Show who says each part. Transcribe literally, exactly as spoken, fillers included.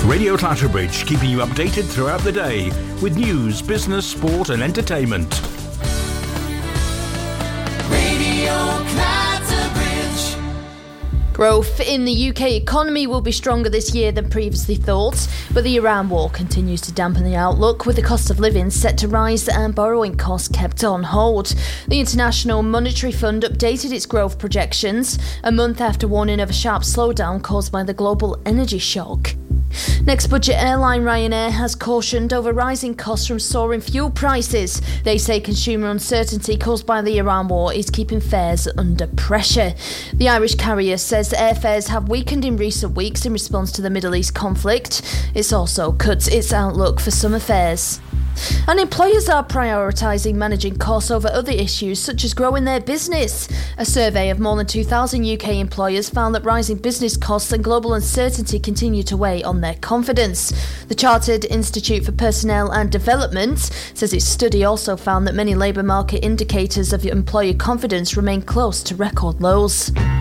Speaker 1: Radio Clatterbridge, keeping you updated throughout the day with news, business, sport and entertainment.
Speaker 2: Radio Clatterbridge.
Speaker 3: Growth in the U K economy will be stronger this year than previously thought, but the Iran war continues to dampen the outlook, with the cost of living set to rise and borrowing costs kept on hold. The International Monetary Fund updated its growth projections a month after warning of a sharp slowdown caused by the global energy shock. Next budget airline Ryanair has cautioned over rising costs from soaring fuel prices. They say consumer uncertainty caused by the Iran war is keeping fares under pressure. The Irish carrier says airfares have weakened in recent weeks in response to the Middle East conflict. It's also cut its outlook for summer fares. And employers are prioritising managing costs over other issues such as growing their business. A survey of more than two thousand U K employers found that rising business costs and global uncertainty continue to weigh on their confidence. The Chartered Institute for Personnel and Development says its study also found that many labour market indicators of employer confidence remain close to record lows.